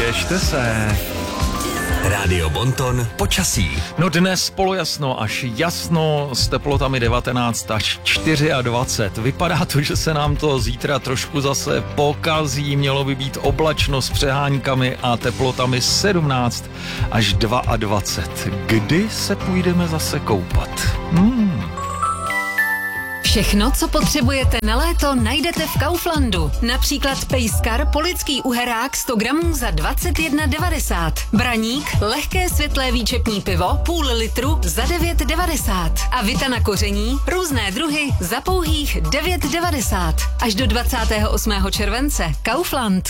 Těšte se. Rádio Bonton počasí. No dnes polojasno až jasno s teplotami 19 až 24. Vypadá to, že se nám to zítra trošku zase pokazí. Mělo by být oblačno s přeháňkami a teplotami 17 až 22. Kdy se půjdeme zase koupat? Všechno, co potřebujete na léto, najdete v Kauflandu. Například pejskar polický uherák 100 gramů za 21,90. Braník, lehké světlé výčepní pivo, půl litru za 9,90. A vita na koření, různé druhy za pouhých 9,90. Až do 28. července. Kaufland.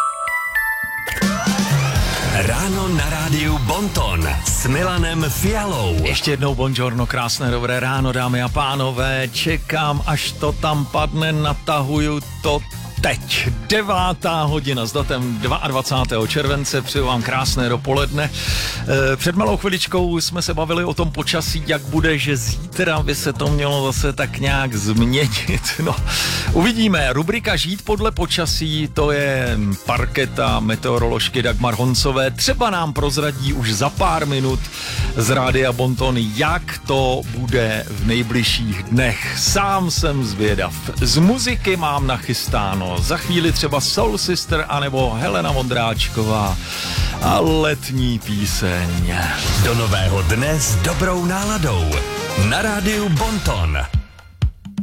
Ráno na rádiu Bonton s Milanem Fialou. Ještě jednou bonjourno, krásné dobré ráno, dámy a pánové. Čekám, až to tam padne, natahuju to teď. 9. hodina s datem 22. července, přeju vám krásné dopoledne. Před malou chviličkou jsme se bavili o tom počasí, jak bude, že zítra by se to mělo zase tak nějak změnit. No, uvidíme. Rubrika Žít podle počasí, to je parketa meteoroložky Dagmar Honcové. Třeba nám prozradí už za pár minut z Rádia Bonton, jak to bude v nejbližších dnech. Sám jsem zvědav. Z muziky mám nachystáno za chvíli třeba Soul Sister anebo Helena Vondráčková a letní píseň. Do nového dne s dobrou náladou na rádiu Bonton.